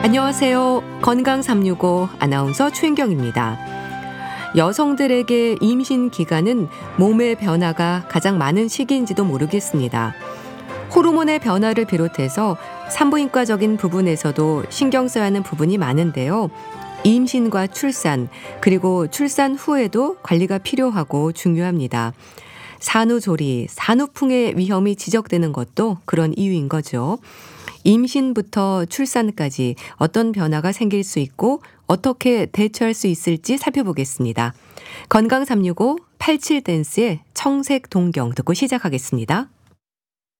안녕하세요. 건강 365 아나운서 최인경입니다. 여성들에게 임신 기간은 몸의 변화가 가장 많은 시기인지도 모르겠습니다. 호르몬의 변화를 비롯해서 산부인과적인 부분에서도 신경 써야 하는 부분이 많은데요. 임신과 출산, 그리고 출산 후에도 관리가 필요하고 중요합니다. 산후조리, 산후풍의 위험이 지적되는 것도 그런 이유인 거죠. 임신부터 출산까지 어떤 변화가 생길 수 있고 어떻게 대처할 수 있을지 살펴보겠습니다. 건강 365 87댄스의 청색 동경 듣고 시작하겠습니다.